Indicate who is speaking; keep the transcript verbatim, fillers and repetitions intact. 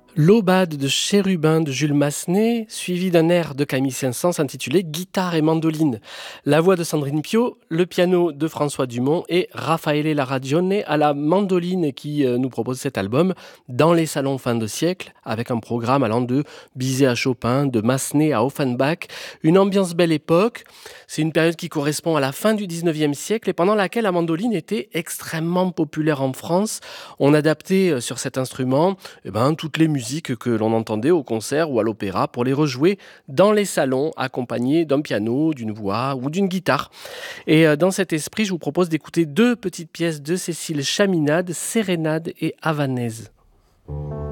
Speaker 1: L'aubade de Chérubin de Jules Massenet, suivi d'un air de Camille Saint-Saëns intitulé Guitare et mandoline. La voix de Sandrine Piau, le piano de François Dumont et Raffaele Larragione à la mandoline qui euh, nous propose cet album dans les salons fin de siècle avec un programme allant de Bizet à Chopin, de Massenet à Offenbach. Une ambiance belle époque. C'est une période qui correspond à la fin du dix-neuvième siècle et pendant laquelle la mandoline était extrêmement populaire en France. On adaptait euh, sur cet instrument eh ben, toutes les musiques que l'on entendait au concert ou à l'opéra pour les rejouer dans les salons accompagnés d'un piano, d'une voix ou d'une guitare. Et euh, dans cet esprit, je vous propose d'écouter deux petites pièces de Cécile Chaminade, Sérénade et Havanaise.